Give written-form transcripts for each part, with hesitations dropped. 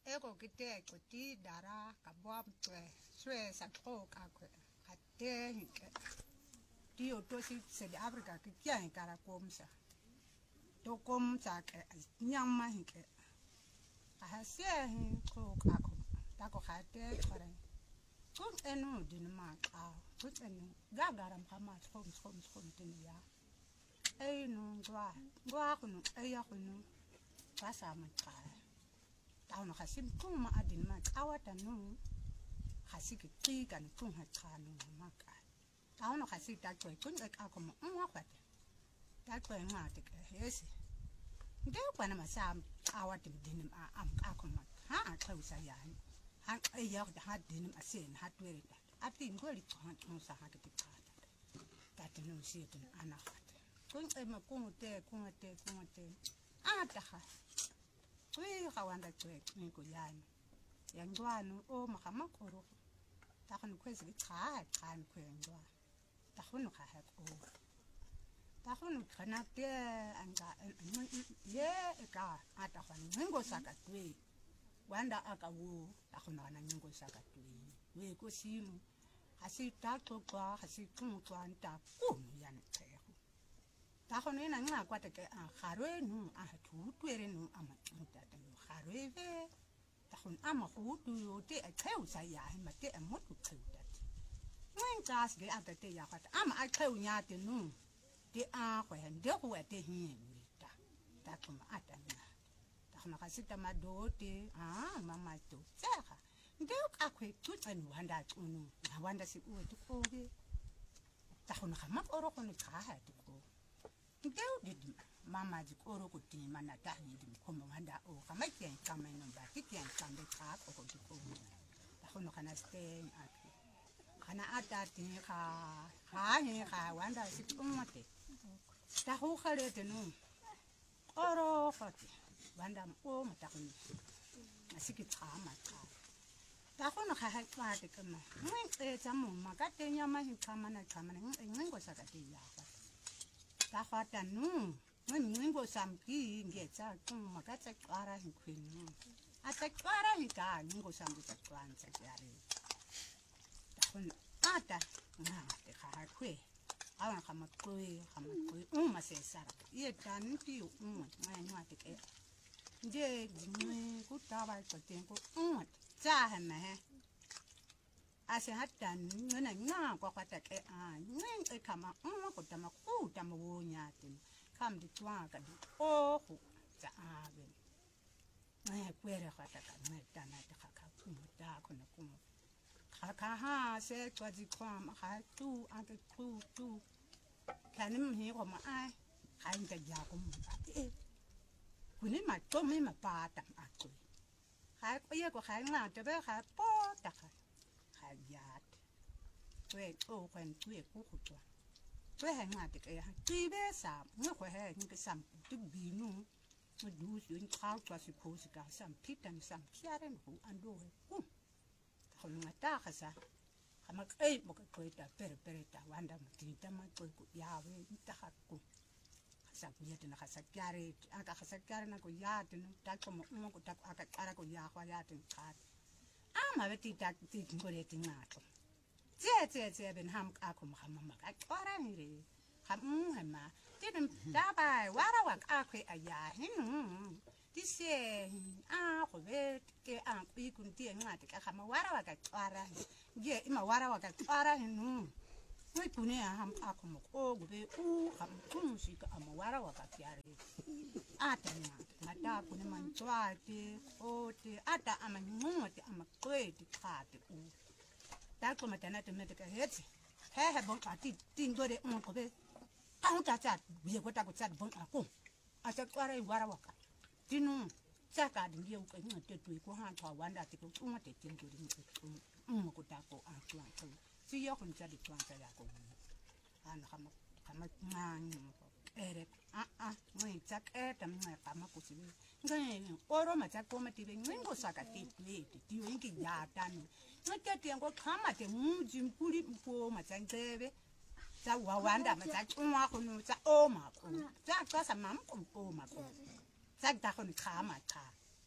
ego kite kuti dara kabwa mtwe swe sakho kakwe kate hinke dio tosi sede Afrika kikia hinkara komsa to komsa ke nyama hinke ahasie hinko kako tako khate khare kun enu dinma ka kun enu gagaram kama khom tinya no ngwa kunu eya kunu pasa maka tahu hasim kuma adin ma awata nu hasiki tika ni kun hatanu maka tahu hasik takwe kun ek akoma mwafate takwe ngate ke hesi ngeke kwana masam awati dinim am akoma ha atlausa yani ha eya ha dinim asen hatwere ati ngoli tsan tsa hakiti kata tati no sitin anafate kun ema kunte ataha we khawanda twe ngiko yani yangwano o makhamakoro takhona kwezi cha nkwengwa takhona kha ko takhona khana te anga ye ka atakhona ngo saka twe wanda akawo takhona na ngo saka twe we ko simu asita xoxa asixuxwa nta kunu yani xexo takhona ina nxa kwate ke kharwe nu athutwere nu amaxutata nu kharweve takhona amahutu yote axhewusa yahe mate amotu xewutati ngenxas ke atate yakhata ama axhewunyate nu de akhwe nde kuwate himita takhona atana takhona kasita madote mama to tsekha ndeu akwe tutsani wanda xunu wanda si uwe kobe takhona khamakoro kono khahati ko ndeu didi mama jikoro kutima na tahi dimkhomba wanda o khamakye kama ino ba kitye kambe kha ko ko takhona kana stay akhe kana atati kha wanda si umate takhu khalete no oro khati wanda o matakhoni asiki chama kha takhona kha hakwate kama ngicetha mama kade nyama hichama na chama ngingo sakade yakho takhata nu ngingo samki ngetsa kuma katsa qara hikhwini ataqara hika ngingo sambi taqwanza yare takhona ata ngate khakhwe awan khamakwe uma sesara yetanti ngwate ke nje ngwe kutaba tsatenko tsahana ase hatan ngena kwa kwata ke ngenxe kama kutama kutama wonyati kam ditwaka oho tsa abe kwere kwata kana tana khakha kumuta khona kumu khakha ha se kwazi kwama kha tu ake tu kani mhi koma ai khainga jako kuni matomi mapata akwe kha ye ko kha ngata be kha pota kha yat we o kwen we ku khutwa we ha ngata ke ha tibe sa ngwe he ngi sam tu binu du yun khau twa si ko si ka sam pitan sam kiaren hu ando he ku khonga ta khasa khama ei mo ka kweta pere ta wanda mtita ma ko yawe ta hakku khasa kuyete na khasa kyare aka khasa kyare na ko yate no ta ko mo ko ta aka ara ko ya khwa yate khat ama beti ta ti ngore ti ngato tse ben ham akho mama ka qara ngire ham hama tidum daba wara wa akwe aya hinu tise ko bet ke ku ikun ti ngati ka khama wara wa ka qara nge ima wara wa ka qara hinu we pune ham akho mo ko gube ham kunsi ka ama wara wa ka kyare atanya mata pune mantswate ote ata ama ngote ama kweti khate tako matana temete ka hetse he bon ati tingore ko be kaunta chat biye ko ta ko chat bon ako ata kwara wara waka tinu tsaka dingie ko ngote tu ko han twa wanda ti ko ngote tingore ko ta ko atwa ko si yo kon chat twa ya ko an kama ngani ere mwe tsak eta mwe kama ko sibe ngani oro matako matibe ngo saka ti ti wingi ya tani ngati ngo kama te muji mpuli mpo matsantsebe tsa wanda matsatsunwa go no tsa oma ko tsa ka sa mam ko oma ko tsa ta go nkama tsa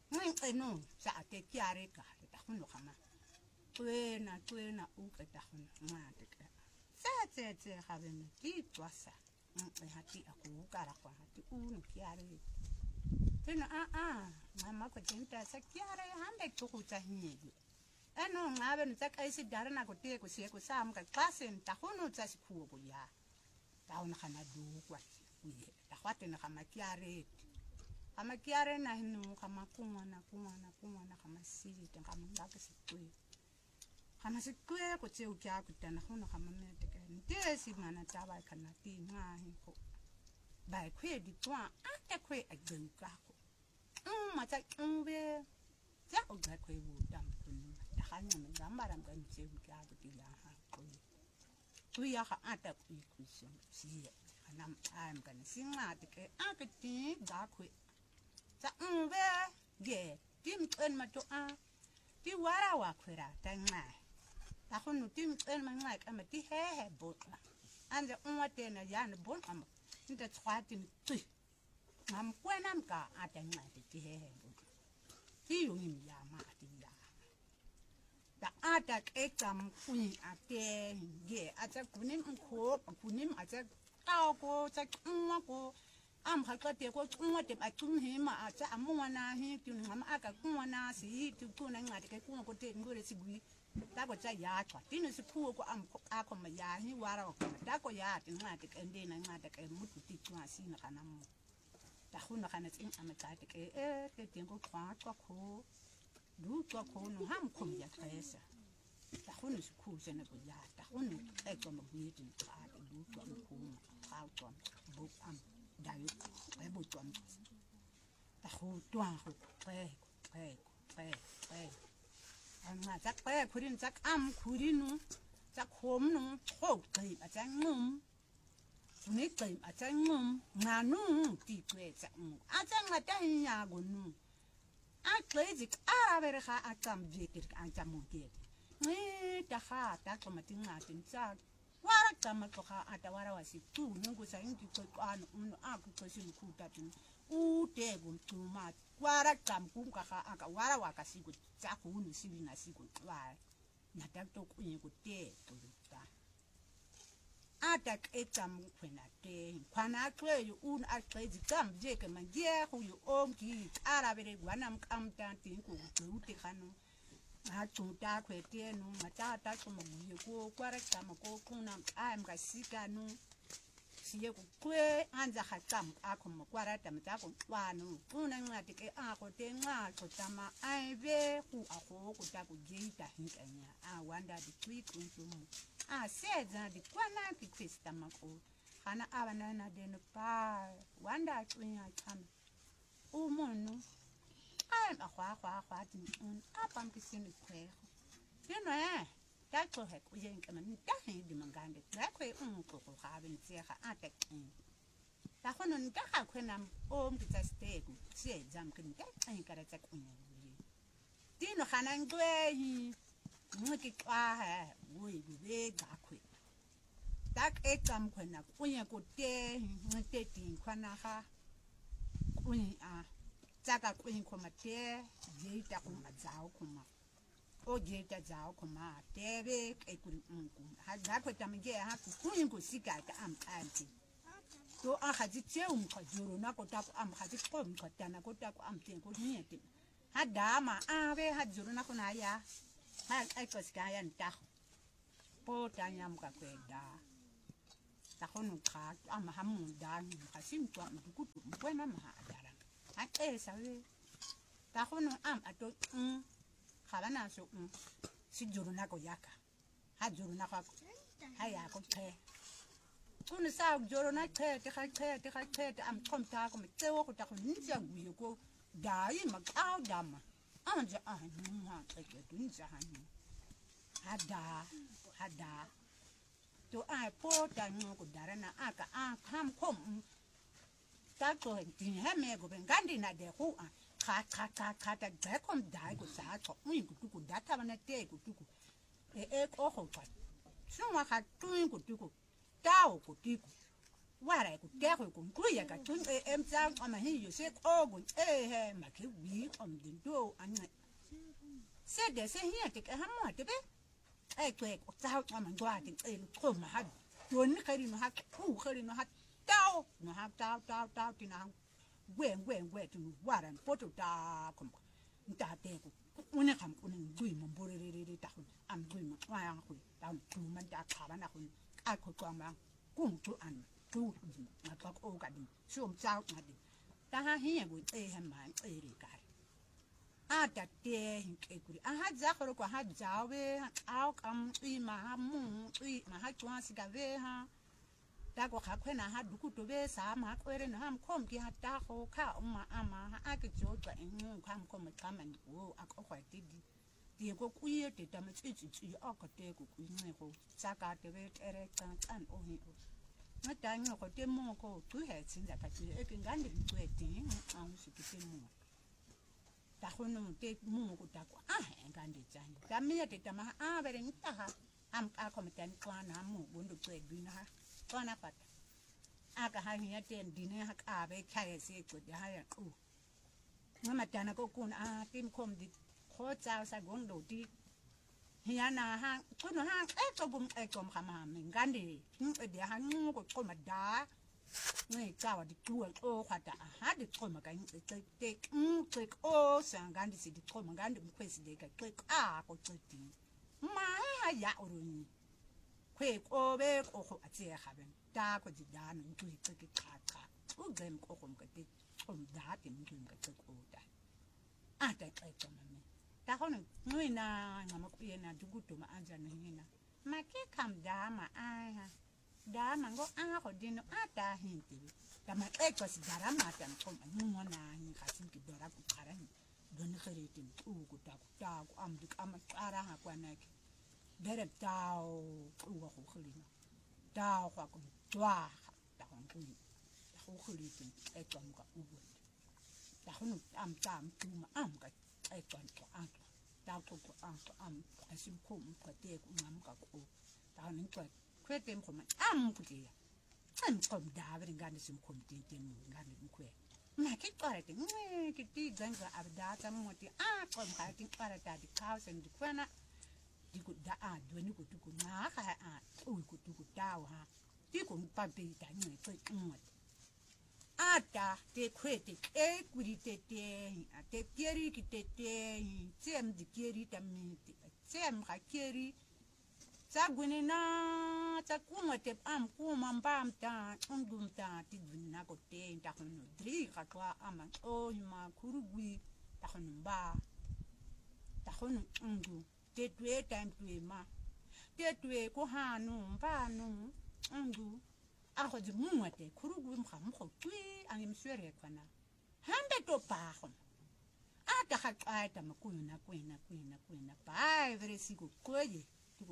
no sa te kiare ka ta huno kama tuena u ka ta huno ma te ka se have me ti twasa hati aku kara kwa hati no kiare tena mama ko tinta sa kiare hande to ku ta hi eno ngabe ntsa ka isi dara na ko te ko se ko sam ka klasen ta huno tsa si ku ko ya ta una kana du kwa uye ta kwate na kama kiare na hinu kama kumana kama si te kama ngaka si kwe ko tse u kya ku tana hono kama me te ka nte si mana ta ba kana ti nga hi ko ba kwe di twa ate kwe a gben ka ko ma ta be ja o ga kwe bu dam ku ni ta hanya me gamba ram ka tse u kya ku ti la ha ko tu ya ha ata ku si anam am kan singa te ke akati ga kwe sa be ge tim en ma to ti wara wa kwera ta nga ta khunu tim en ma nga ka ma ti he botla ande unwa te na ya ne bon am nta tswati ni ti ngam kwenam ka ata nga ti he botla ti yo ni ya ma ti ya da ata ke tam kuni ate ge ata kunim ko kunim ata ka ko ta unwa ko am ka te ko unwa te a tun he ma ata amwana he ti ngam aka kunwana si ti kuna ngati ke kunwa ko te ngore si gui ta ko cha ya twa ti no si ku ko am a ko ma ya hi wara ko ta ko ya ti ngati ke ndena ngati ke mutu ti twa si na kana mo ta khuna kana tsin am ta te ke te tengo kwa ko du ko no ham ko ya khaesa ta khuna si ku se na ko ya ta khuna e ko ma gui ti ka du ko ko ha ko bu am da yo e bu to ta khu twa khu pe ma chắc bé kurin chắc am kurinu chắc hôm nung khô cây à chắc ngum nấy cây à chắc ngum ngà nung tì quê chắc à chắc là chắc nhà của nung à cây gì à về ra à chăm việc thì à chăm một việc nè ta ha ta có mà tiếng ngà tiếng chắc wara chăm mà có ha à ta wara wasi tu nung có sao những cái con à có sự cụ ta tiếng u te gum tu ma wara chăm cũng cả ha à cả wara wa cả sự cha ku ni si na si ku wa na ta to ku ni ku te to ta ata ke tam ku na te kwana kwe yu un a kwe ji tam je ke man je ku yu om ki ara bere gwanam kam ta tin ku ku te khanu ha chu ta kwe te nu ma ta ta ku mo yu ku kwara tam ko ku na am ka si ka nu si ye ku kwe anja ha tam a ku mo kwara tam ta ku wa nu ku na ngati ke a ko te nga ko tama ai ve ku a ko ku ta ku je ta hin kanya a wanda di twi ku mu a se za di kwana ki krista ma ko hana abana na de no pa wanda twinya tam u mo nu ai a khwa ti un a pam ki sin kwe you know ta ko he ku yen kaman ta he di mangande ta ko ko ko ha ben se ha ata ta ko non ta ha ko nam om ki ta ste ku se jam kin ta ai kara ta ku ni ti no hanan gwe hi mu ki kwa ha wo i be ga ku ta ke kam ko na ku yen ko te mu te ti kwa na ha ku ni a ta ka ku ko ma te je ta ku ma zao ku ma o je ta zao ko ma tebe ke ku ha da ko ta mge ha ku yin ko sika ta am anti to a ha ji che ko juro na ko ta ko am ha ji ko ta na ko ta ko am tin ko ni ti ha da ma a be ha juro na ko na ya ha ai ko ska ya nta po ta nyam ka ko da ta ko nu ka am ha mu da ni ka sim to am ku ko na ma da ra ha e sa we ta ko nu am ato khala na so si juru na ko yaka ha juru na ko ha ya ko the kun sa juru na the te am kom ta ko me te wo ko ta ko ni ja gu ko da yi ma ka da ma an ja an ni ha te ke dun ja han hada to ai po ta no ko dara na aka a kam kom ta ko tin ha me go ben gandi na de ko ka ta ga kom dai ko sa to mu ku data bana te ku e ko ho pa so wa ka tu ku ta o ku ti ku wara ku te ku kuya ka tun em cha ama hi yo se ko gun he ma ke wi om din do an se de se hi te ka ha mo te be ai twe ku cha ama ngwa tin ko ma ha don khari no ha ku khari no ha tao no ha tao tin ha gwe tin wara poto ta kom ta te ku une kham ku ni gui mo bore re ta am gui mo wa yang ku ta ku man ta ka ba na ku a ko ko ma ku tu an tu ma ka ko ka di shom cha ma di ta ha hi gu ha ma ri ka a ta te hin ke ku a ha za ko ha ja we a kam i ma ha mu i ma ha twa si ka ve ha ta ko kha khwena ha du ku to be sa ma ko re na ham khom ki ha ta ko kha ma ama ha a ke jo twa en kham ko ma ka man ko a ko khwa ti di ko ku ye te ta ma chi a ko te ku ni ko sa ka te be ere tan o ni ko na ta ni ko te mo ko tu he sin da ka ti e ke ngan de ku e ti a u si ki te mo ta ko no te mo ko ta ko a he ngan de jan ta mi te ta ma a be re ni ta ha am ka ko ma tan ko na mo bo ndu ku e bi na ha ko na pa aka ha hi te dine ha ka be kha ye se ko ya ya ku ma ta na ko kun a tim kom di ko cha sa gong do di hiya na ha ku no ha e to bum e kom khama min gande e de ha ko ma da ni ka wa di tu o khata ha di ko ma ka ni te o sa gande si di ko ma gande mu kwesi de ka a ko ti ma ha ya uruni kwe ko be ko ko ati ha ben ta ko di da no tu ti ka u gem ko ko ka ti kom da ti mu ka ko da a ta ko ma ta hono nui na ngama ku yena dugutu ma anja no hina ma ke kam da ma aha da ma ngo a ko dino ata hinti da ma e ko si dara ma ta ko ma mo na hin ka sin ki dora ku kara ni don khare tin ku ta ku am dik am ara ha kwa na ki dere ta ku wa ko khali na ta kwa ko twa ta ko ku ta ko khali tin e ko ka u ta hono am tu ma am ka ai toàn của ăn tao thuộc của ăn ai xin khủng của tiền cũng ngắm cả cô tao nên tuổi khuyết tiền của mình ăn cái gì ăn còn đá với gan xin khủng tiền gan được khuyết mà cái tuổi cái tí gan cái đá chăm một tí còn cái tí tuổi ta đi cao sen đi quen á đi cũng đã đuôi nó cũng ngã cái ui cũng đau ha tí cũng bao bì tại người tôi ata te kwe te e kuri te keri ki te tem di keri ta mi te tem ka keri sa gwini na sa kuma te am kuma mbam ta ungum ta ti gwini na ko te ta kono dri ka kwa ama o ma kurugwi ta kono mba ta kono ungu te tue time tue ma te tue ko hanu mba nu ungu ako di muate kurugu mkham ko tui angim swere kana hande to pa khon ata kha ata makuna kwena pa vere sigo koje tuko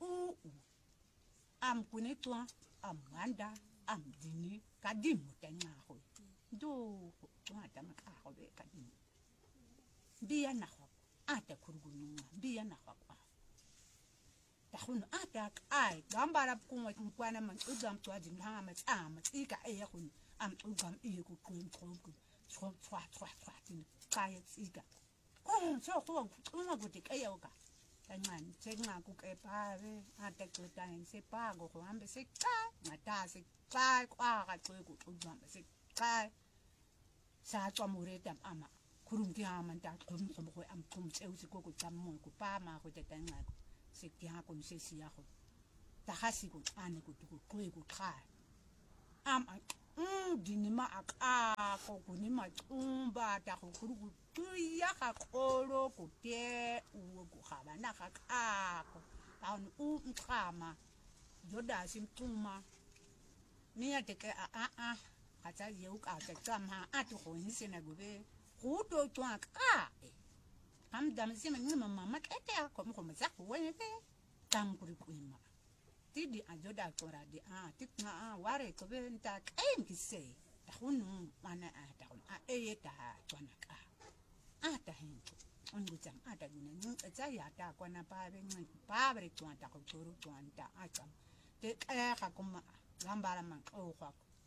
am kunetwa am wanda am dini kadimu tanya ho do ata maka ho be kadimu biya na ho ata kurugu nunga biya na ho tahun ata ai gambara kuma kwana man udam to ajin ha ma ama tsika ai yakun am udam iya ku so twa tin kai tsika so ko kuma ku te kai yoka tangan tsenga ku ke pa ve ata ku tan se pa go ko ambe se ka mata se ka kwa ka ku udam se ka sa to mure tam ama kurum ki ha man ta kum ko am kum tseu se ko tam mo ku pa ma ko te tangan se kia ko se sia ko ta hasi ko ane ko ko kha am dinima aka ko kunima umba ta ko kuru ya ka koro ko te u ko khaba na ka ko ta no khama joda sim tuma ni ya te ke ka ta ye u ka te kama atu ko ni se na gobe ko to to aka am dam si men mama kete ko mo za ko we pe tam kuri kuima ti di ajoda tora di ti na ware ko be nta kain ki se ta hunu mana ta hun e ta tona ka ta hin on gu jam ta gune nu za ya ta ko na pa be ngi pa bre to ta ko toro to anta kam te ka ko ma gambara man o ko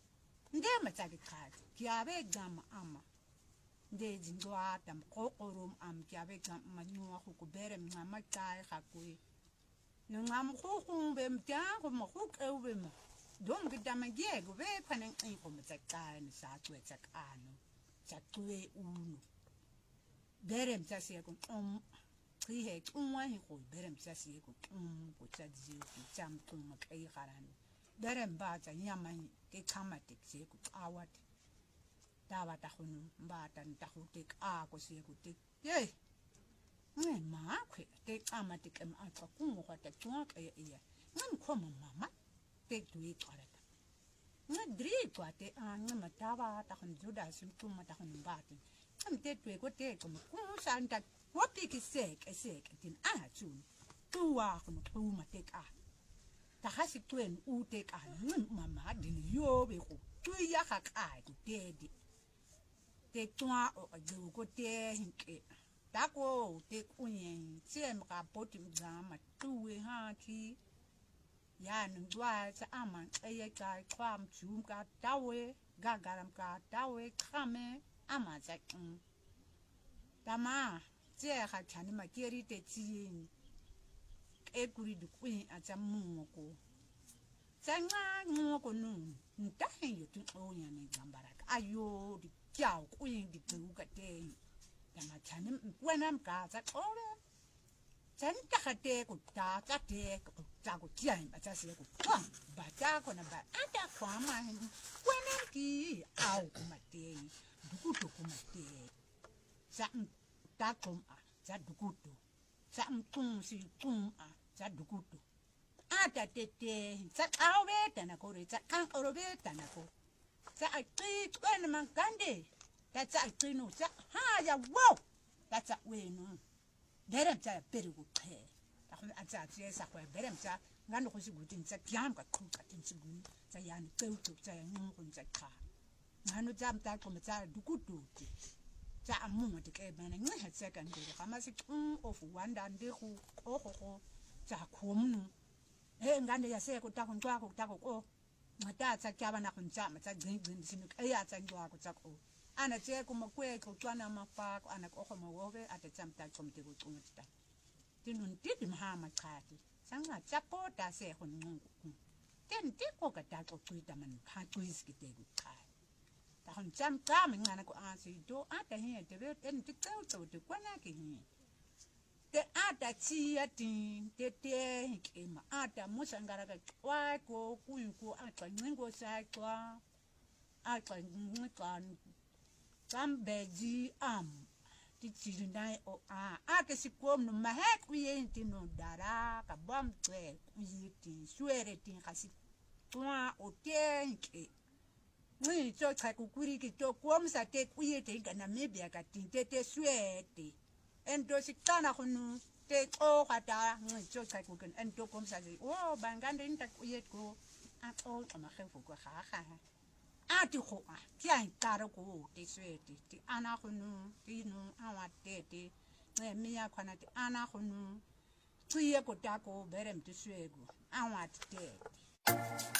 ndema tsakikhathi kiyabe gama ama ndezi ndwata mqoqorum am kiyabe gama manwa khukubere mncama chay khakwe nncam khukhumbe mtyango mkhuqewbe ma dom gidama yego be phane nqinqo mtsaqana sacwetsa kano sacwe uno bere mtsasiyeko chihe cunwa hi bere mtsasiyeko ko tsadziku tsamtuma kai kharani bere mbatsa nyama ke chamate kusiyeko awat dawa ta khunu mbata ntakhute ko siyeko te ye makhwe te chamate ke matsa kungo khata tsunga ke iya nkhoma mama te dui kharata dri kwate anga tawa ta khun juda simtuma ta khun mbati amte twe ko te ko santa wapiki seke tin atsun tuwa khun tuma te ka ta hasi twen u te ka mama din yo be ko tuya ka ku dedi te twa o ju ko te hinke ta ko te kunyen sem ka poti mzama tuwe ha ki ya ndwa sa ama eye ka kwam chum ka tawe gagaram ka tawe khame ama za tama je ha chani ma keri te tsin e kuri du kuin a tsa mungoko tsanga ngoko nu nta yo tu onya ne gambaraka ayo di kyao kuin di tuka te tama chani wenam ka za ore tanta khate ku ta te ku ta ku tian ba tsa se ku kwa ba ta ko na ba ata kwa ma wenam ki au ku mate dukuto ku mate sa ta kom a sa dukuto sa mtung si tung a sa dukuto ata tete sa awe tana ko re sa kan orobe tana ko sa ati kwen man kande ta sa tinu sa ha ya wo ta sa we no derem sa perugo khe ta khon atsa tse sa kwa derem sa ngano ko sigutin sa kyam ka khu ka tin sigun sa yan teu tu sa yan ngun sa kha ngano jam ta ko sa dukuto sa amu de ke bana ngi ha sa kan de kama si of wanda de khu ko sa khomnu ngane ya se ko ta ko ko mata tsa kyaba na kun sa mata gin sinu aya tsa ngwa ko tsa ko ana tse ko makwe ko twana mafa ko ana ko mo wobe ate tsamta ko mte ko tungta tinun titi mahama khati sanga tsapota se ko ngungu ten tiko ka ta ko tuita man kha tuiski te ko kha ta hon tsamta ngana ko ansi do ata he te be en tikau to te kwana ke hi te ata chia tin te ke ma ata musangara ka kwa ko kuyu ata ngingo sa kwa ata ngikan kambeji ti chirindai o ke sikom no mahek uyenti no dara ka bam twe uyiti suere tin khasi twa o tenke ni to ka kukuri ki to kom sa te uyete kana mebia ka tin te suete endo sikana khunu te o khata ni to ka kukun endo kom sa o bangande nta uyet ko a o ma khefu ko kha ati ko tian taro ko te suete ti ana khunu ti no awate te me ya khana ti ana khunu tiye ko ta ko berem ti suego awate te